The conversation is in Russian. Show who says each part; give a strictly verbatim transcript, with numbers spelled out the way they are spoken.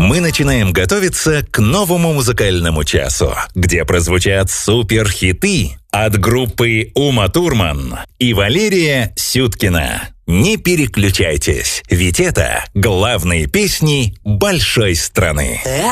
Speaker 1: мы начинаем готовиться к новому музыкальному часу, где прозвучат суперхиты от группы Ума Турман и Валерия Сюткина. Не переключайтесь, ведь это главные песни большой страны.